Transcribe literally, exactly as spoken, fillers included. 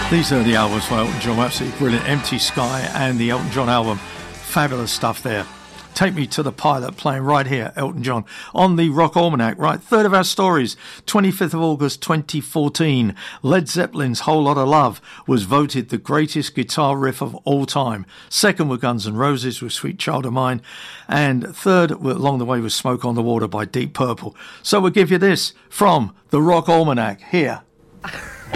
These are the albums from Elton John, absolutely brilliant. Empty Sky and the Elton John album. Fabulous stuff there. Take Me to the Pilot, playing right here, Elton John, on the Rock Almanac. Right, third of our stories, twenty-fifth of August twenty fourteen. Led Zeppelin's Whole Lotta Love was voted the greatest guitar riff of all time. Second were Guns N' Roses with Sweet Child of Mine. And third along the way was Smoke on the Water by Deep Purple. So we'll give you this from the Rock Almanac here.